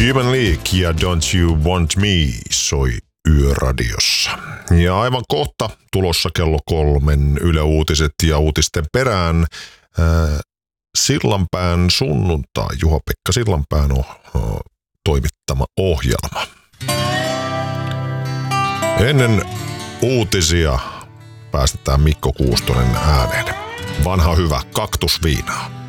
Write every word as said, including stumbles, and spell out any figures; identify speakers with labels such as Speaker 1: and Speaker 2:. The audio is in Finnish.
Speaker 1: Human League ja Don't You Want Me soi Yöradiossa. Ja aivan kohta tulossa kello kolmen Yle Uutiset ja uutisten perään ää, Sillanpään sunnuntai, Juha-Pekka Sillanpään on o, toimittama ohjelma. Ennen uutisia päästetään Mikko Kuustonen ääneen. Vanha hyvä kaktusviinaa.